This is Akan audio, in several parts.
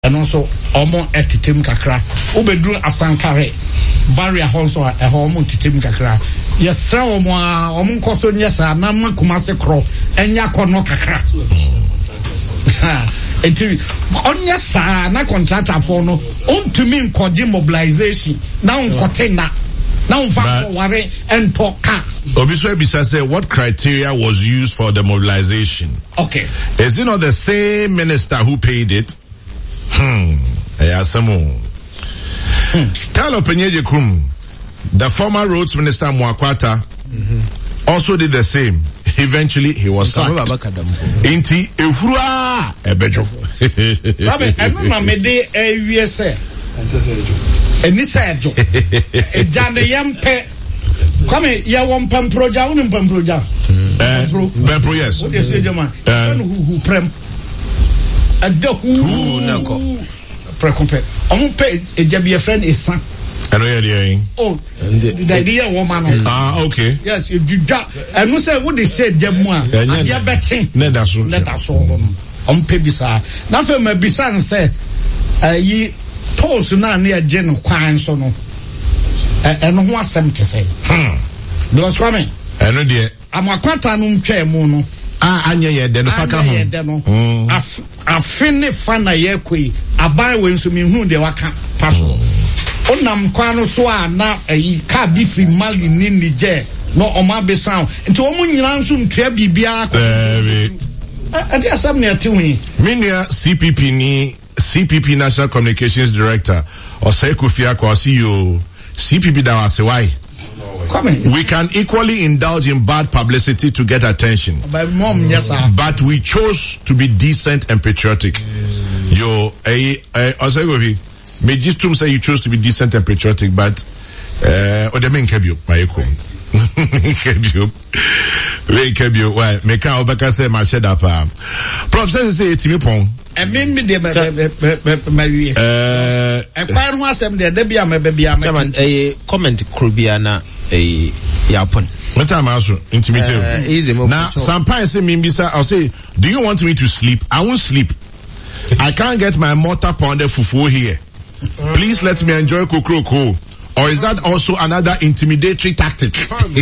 and also omo etitim kakra obedu asankare barrier honso a homo titim kakra yesra omo nkoso nyesa na makumase kro enya kono kakra enti onya sa na contractor for no ontumi nkoje mobilization na nkotena na unfa ware entoka. Obviously, Bisa said, what criteria was used for the mobilization? Okay. Is it not the same minister who paid it? Talo Penyeje Krum, the former roads minister Mwakwata, also did the same. Eventually, he was sacked. Inti Efrua Ebejo. Rabe, enu mede wiese. Enisa ejo. Ejande yempe. Come ya won proja unim proja. Pempro, yes. What you say, Jama? Who prem? Who nako? Precompare. On pay a jabby friend is son. I know you're hearing. Oh, the idea woman. Ah, okay. Yes, if you da, and no say what they said, Jamwa. As your betting. Let us all on pay bisa. Nothing may be son say, ye told na near general quine so no. And who was them to say? Because women. I know dear. I'm a quantanum chair mono. Anya den faka ho. Afine fana yekwe aban we nso mi hu de waka paso. Onam kwano so a na ka bi free Mali ni Niger no oma be sound. Nti omo nyina nso ntua bibia akọ. Ade asam ne atiwi. Minia CPP National Communications Director Osei Kofi Akwa CEO CPP da wase why. We can equally indulge in bad publicity to get attention. But we chose to be decent and patriotic. Osegovi, Majistum say you chose to be decent and patriotic, but Odemin Kebio, Mayeko. Kebio, why? Meka Obaka say my shed up. Professor say Timipon. I mean, me dear, a fine was them there, Debia, maybe a comment Krubiana. Yapon. What time also intimidate? Easy. Now, sometimes I'll say, do you want me to sleep? I won't sleep. I can't get my mortar pounded fufu here. Please let me enjoy kukroko. Or is that also another intimidatory tactic?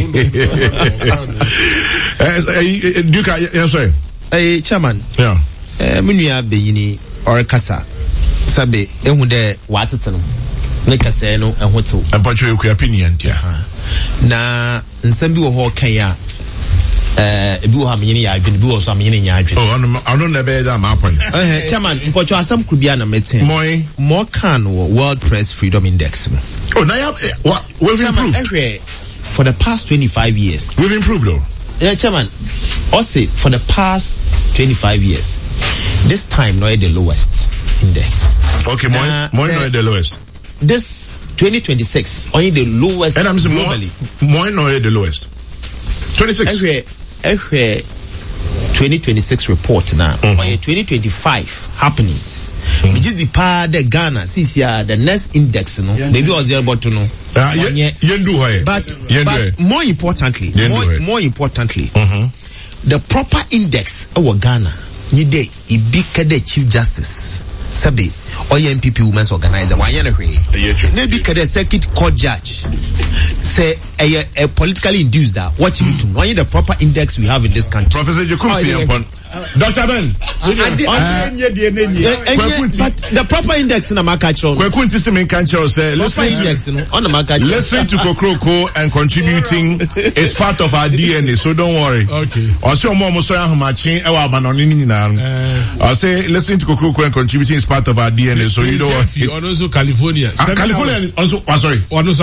Duke, sorry. Hey, Chairman. Yeah. Munia Beyini or Kasa. Sabe, Ehude Watson. Neka say no and what to. And but your opinion, yeah. Na nsembi wo ho kan ya ebi wo ha menye ya adwene bi wo so menye ya adwene. Oh, I don't never that my point. Chairman, mpocho asam kubia na metin. More can World Press Freedom Index. Oh, now we've improved. For the past 25 years. We've improved though. Yeah, Chairman. Also, for the past 25 years, this time not the lowest index. Okay, more not the lowest. This 2026 only the lowest. And I'm saying more not the lowest. 26. Every 2026 report now. On 2025 happenings. Which is the part the Ghana CCR the next index, no. Maybe on there but no. But more importantly, the proper index of Ghana. Nide ibika the Chief Justice. Sabi or MPP Women's Organizer. Why maybe the circuit court judge say a politically induced that what you need to know the proper index we have in this country. Professor Jacob Dr. Ben. But the proper index in the market listening to Kokroko and contributing is part of our DNA, so don't worry. Okay. I say listening to Kokroko and contributing is part of our DNA, so you don't worry. Also California. California also sorry.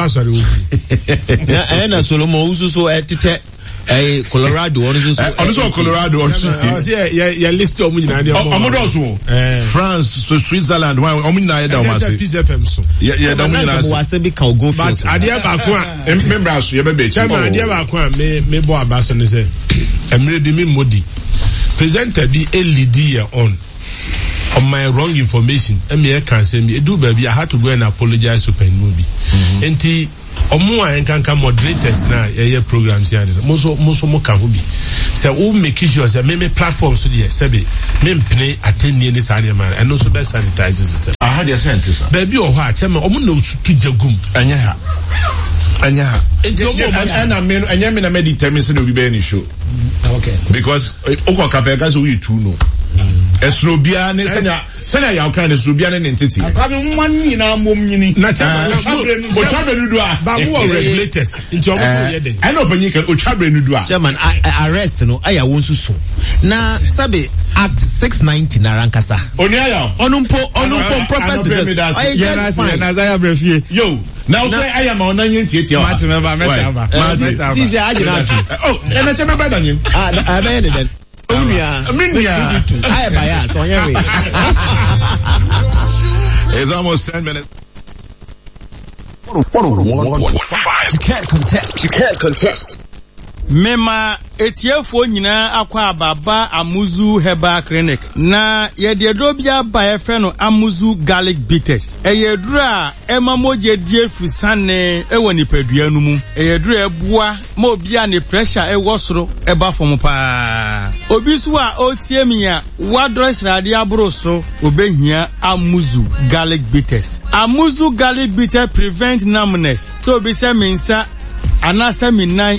And Solomon also Colorado also Colorado also yeah list of France, Switzerland, presented the LED on my wrong information. I can say me do baby I had to go and apologize to Pen Movie. omo a enkanka moderators na ye programs ya mo ka ho bi say we make sure say me platforms so dey say be me mpene attendee ni sa man and no so be sanitize system I had your sentence baby o ho a chema omo na otutu jagum anya ha and I mean na me determine say no be any show okay because okokapeka so we too no Esrobia ne senya ya kan esrobia ne entity akanu man nyina mom nyini na chama o chabre nudu a ba wo regulators nti omo so ye dey I know fanyi kan o chabre nudu a chairman arrest no aya won susu na sabe act 690 na rankasa oni aya onumpo prophet na zaya brefie yo now say aya ma onanye ntieti mati member see agina oh na chama ba danyin abe ne den It's almost 10 minutes. 101.5. You can't contest. Mema etiefo nyina akwa ababa Amuzu Herbal Clinic na yededro bia ba efe no Amuzu Garlic Bitters eyedro a emamoje die fusane ewo nipadua nu mu eyedro ebua ma obi a ne pressure ewo soro eba fom pa obi so a otiemi a wadro srade aboro so obehia Amuzu Garlic Bitters. Amuzu Garlic Bitters prevent numbness so obi se mensa anasa minai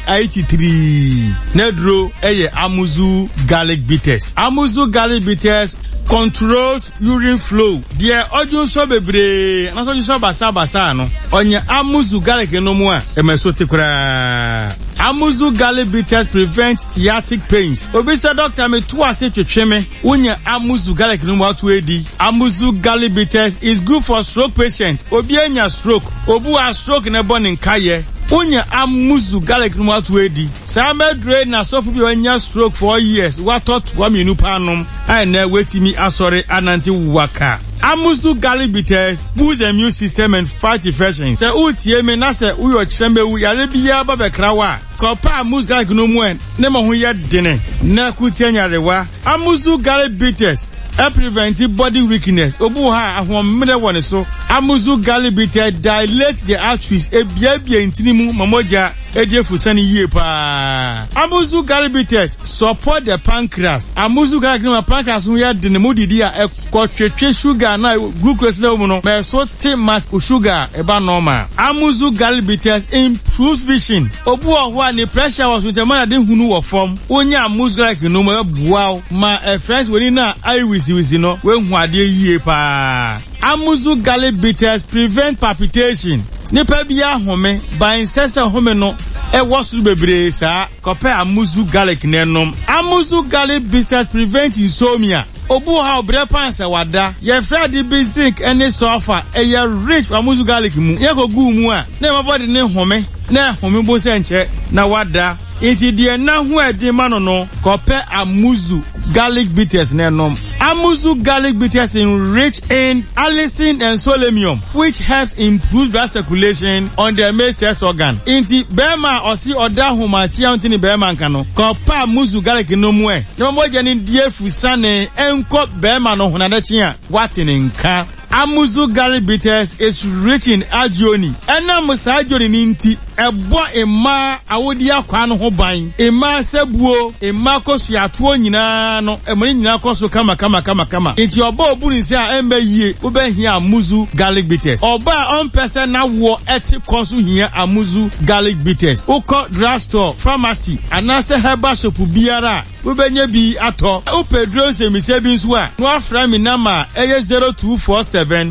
83 nedro eye Amuzu Garlic Bitters. Amuzu Garlic Bitters controls urine flow. Dear audience so bebre na so so basa no onye Amuzu Garlic no mu a emeso tikura. Amuzu Garlic Bitters prevents sciatic pains. Obi say doctor me to ase twetweme onye Amuzu Garlic no mu atu edi. Amuzu Garlic Bitters is good for stroke patient. Obi anya stroke, obu a stroke na born nkaye Unya Amuzu Garlic no atu edi. Sama dre na sofu bi onya stroke for years. Watot wa minu panom. Ai na wetimi asore ananti waka. Amuzu Garlic Bitters boosts the immune system and fight infections. Se utie me na se uyo chembe wu yare biya ba bekrawa. Kopa Amuzu Garlic no mu en ne ma ho ye dene. Na kutie nyarewa. Amuzu Garlic Bitters prevent body weakness. Obu ha ahomre woni so. Amuzu Garlic Bitters dilate the arteries ebiabia intinimu mamoja edefusani yie pa. Amuzu Garlic Bitters support the pancreas. Amuzu Garlic no pancreas hu ya de ne modidi a ekotwetwe sugar na glucose level no me so te mass sugar eba normal. Amuzu Garlic Bitters improves vision. Obu ho a ne pressure was with the man dey hunu wo form. Onya Amuzu Garlic no mo buaw ma friends woni na eye wisi no we hu ade yie pa. Amuzu Garlic Bitters prevent palpitation. Nipa bia home by sese home no e wosu bebre sa kope Amuzu Garlic nenom. Amuzu Garlic Bitters prevent insomnia. Obu ha obre pansa wada ye fradi basic any sulfur e ye rich Amuzu Garlic mu ye ko gu mu a na my body ne home na home bo se nche na wada iti die na hu edi mano no kope Amuzu Garlic Bitters nenom. Amuzu Garlic Bitters rich in allicin and selenium, which helps improve blood circulation on the male sex organ. Inti bema osi oda humatia untini bema nkano. Kopa Amuzu Garlic no mwe. Nmoja ni die fusane enko bema no hunadechia watini nka. Amuzu Garlic Bitters is rich in agioni. Ena musa agioni ninti ebo ema awodi akwa no ho ban. Ema sebuo, ema kosu atuo nyina no, emani nyina kosu kama. Inti oba obu ni se a embe yie, ube hia Amuzu Garlic Bitters. Oba on person na wo eti kosu hia Amuzu Garlic Bitters. Uko drugstore, pharmacy, anase herbal shop biara. Ube nye bi ato. Upe drone se misebi nswa. Nwa frami nama eye 0247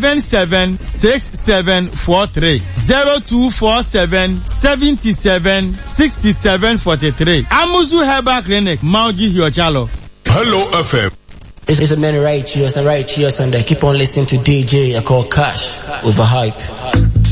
776743 0247 77 6743. Amuzu Herbal Clinic, Mauji Hiochalo. Hello FM. It's a man right cheers and they keep on listening to DJ I call Cash with a hype.